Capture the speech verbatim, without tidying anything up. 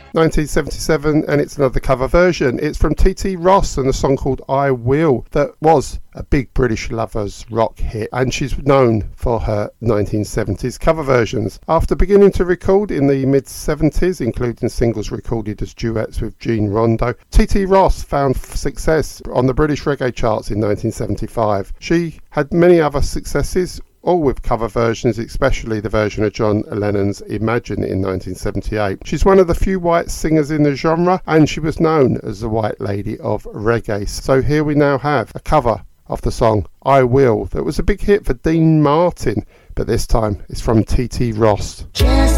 nineteen seventy-seven, and it's another cover version. It's from T T Ross and a song called I Will that was a big British lovers rock hit, and she's known for her nineteen seventies cover versions. After beginning to record in the mid seventies, including singles recorded as duets with Jean Rondo, T T Ross found success on the British reggae charts in nineteen seventy-five. She had many other successes, all with cover versions, especially the version of John Lennon's Imagine in nineteen seventy-eight. She's one of the few white singers in the genre, and she was known as the White Lady of Reggae. So here we now have a cover of the song I Will that was a big hit for Dean Martin, but this time it's from T T Ross. Just